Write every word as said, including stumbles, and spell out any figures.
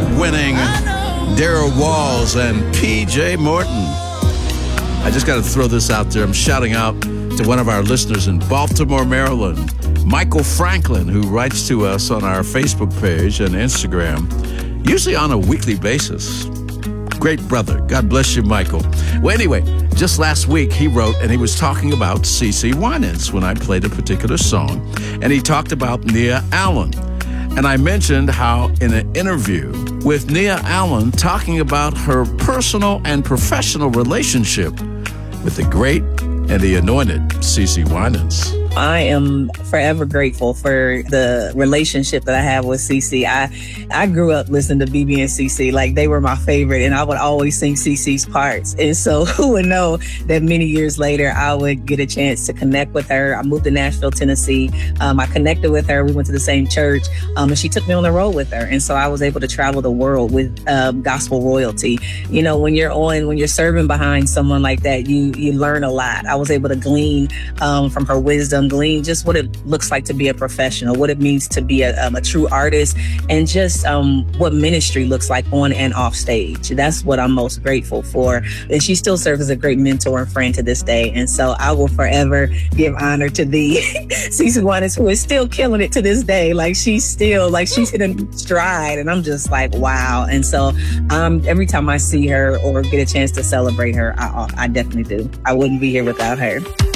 Award-winning Darrell Walls and P J Morton. I just got to throw this out there. I'm shouting out to one of our listeners in Baltimore, Maryland, Michael Franklin, who writes to us on our Facebook page and Instagram, usually on a weekly basis. Great brother. God bless you, Michael. Well, anyway, just last week he wrote, and he was talking about CeCe Winans when I played a particular song, and he talked about Nia Allen. And I mentioned how in an interview with Nia Allen talking about her personal and professional relationship with the great and the anointed CeCe Winans. I am forever grateful for the relationship that I have with CeCe. I I grew up listening to B B and CeCe, like they were my favorite, and I would always sing CeCe's parts. And so who would know that many years later I would get a chance to connect with her. I moved to Nashville, Tennessee. Um, I connected with her. We went to the same church, um, and she took me on the road with her. And so I was able to travel the world with um, gospel royalty. You know, when you're on, when you're serving behind someone like that, you you learn a lot. I was able to glean um, from her wisdom, glean just what it looks like to be a professional, what it means to be a, um, a true artist, and just um, what ministry looks like on and off stage. That's what I'm most grateful for. And she still serves as a great mentor and friend to this day. And so I will forever give honor to the CeCe Winans, who is still killing it to this day. Like she's still, like she's hit a stride, and I'm just like, wow. And so um, every time I see her or get a chance to celebrate her, I, I definitely do. I wouldn't be here without her.